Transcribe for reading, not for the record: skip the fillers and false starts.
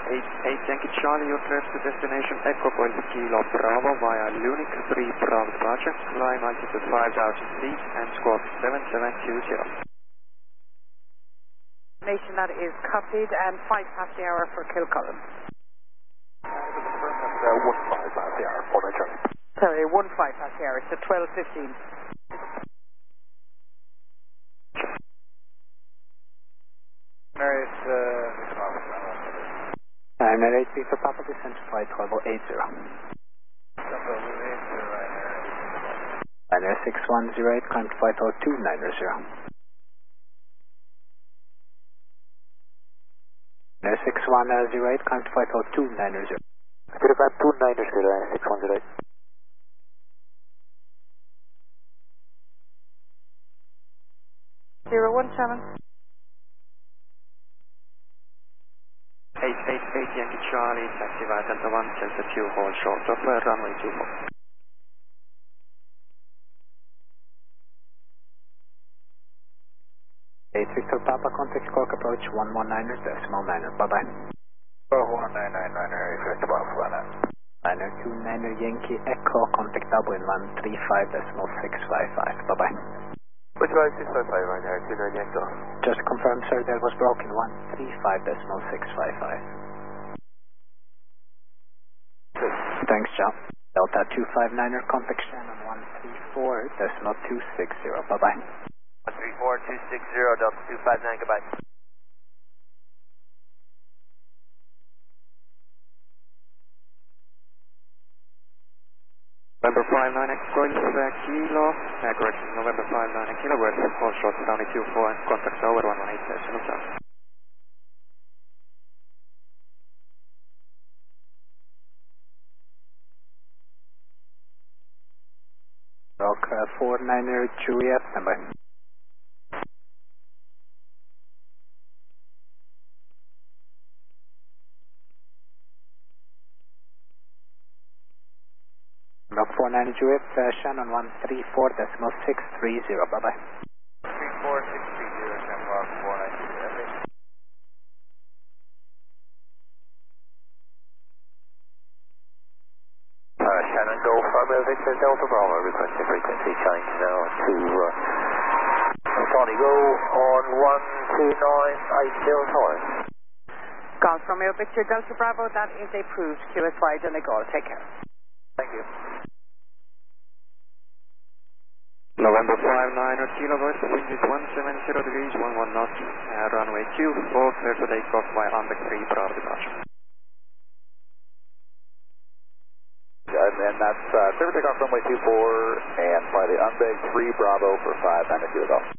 88 Yankee Charlie, your trip to destination Echo Point Kilo Bravo via Lunik 3 Bravo departure, climb altitude 5000 feet and squawk 7720. Nation that is copied and 5 past the hour for Kilcullen. 15 past the hour, for Charlie. Sorry, 15 past the hour, so 12:15. I'm at 8 for Papa, descent to flight 1280. Niner 6108, climb to flight 0290. Niner 6108, climb to flight 0290. Good, climb 290, 6108. Zero 17. 888 Yankee Charlie, taxi via Delta 1, Delta 2, hold short of runway 24. Victor Papa, contact Cork approach 119 decimal 9er, bye-bye. 199 first of all, 929 Yankee Echo, contact Dublin 135 decimal 655, bye-bye. Which was 655 right there, 29 Echo. Just confirm, sir, that was broken 135 decimal 655. Thanks, John. Delta 259er, contact Shannon 134 decimal 260, bye-bye. 134-260, Delta 259, goodbye. November 59 Echo Kilo, correction, November 59 Kilo, we're hold short down 24 and contact over 118 decimal 7. Rock 49er Juliet, standby. Rock 49er Juliet, Shannon 134 decimal 630, bye-bye. 34630, Shannon Rock 49er Juliet. Shannon Go Farmville Victor Delta Bravo, requesting frequency change now to Tony Go on 12980 time. Golf Romeo Victor Delta Bravo, that is approved. QSY Donegal, take care. Thank you. November 59 Kilo, wind is 170 degrees, 11 knots, runway 24, clear to take off by Ambek 3 Bravo departure. And that's clear to take off runway 24 and fly the Ambek 3 Bravo for 5 minutes.